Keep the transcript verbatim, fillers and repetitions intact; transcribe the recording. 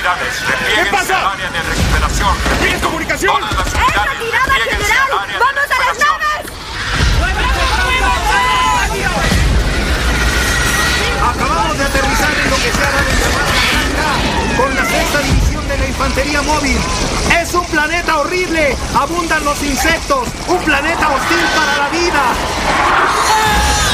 unidades, ¿Qué pasa? al área de recuperación. ¿Tienes comunicación? Todas las ¡Es unidades, retirada, replieguense general! al área de ¡Vamos a las recuperación. naves! Acabamos de aterrizar en lo que se ha dado en llamar la Granja, con la sexta división de la infantería móvil. Es un planeta horrible, abundan los insectos, un planeta hostil para la vida.